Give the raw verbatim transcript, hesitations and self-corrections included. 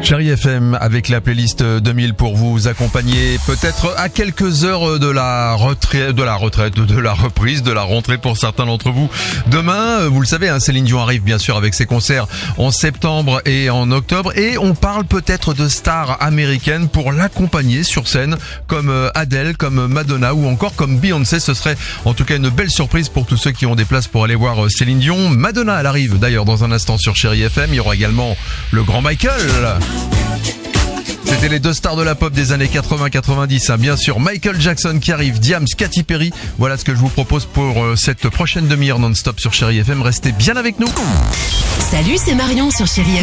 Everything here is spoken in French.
Chérie F M avec la playlist deux mille pour vous accompagner peut-être à quelques heures de la retraite, de la retraite, de la reprise, de la rentrée pour certains d'entre vous. Demain, vous le savez, hein, Céline Dion arrive bien sûr avec ses concerts en septembre et en octobre et on parle peut-être de stars américaines pour l'accompagner sur scène comme Adele, comme Madonna ou encore comme Beyoncé. Ce serait en tout cas une belle surprise pour tous ceux qui ont des places pour aller voir Céline Dion. Madonna, elle arrive d'ailleurs dans un instant sur Chérie F M. Il y aura également le grand Michael. C'était les deux stars de la pop des années quatre-vingts quatre-vingt-dix, hein. Bien sûr, Michael Jackson qui arrive, Diams, Katy Perry. Voilà ce que je vous propose pour euh, cette prochaine demi-heure non-stop sur Chérie F M. Restez bien avec nous. Salut, c'est Marion sur Chérie F M.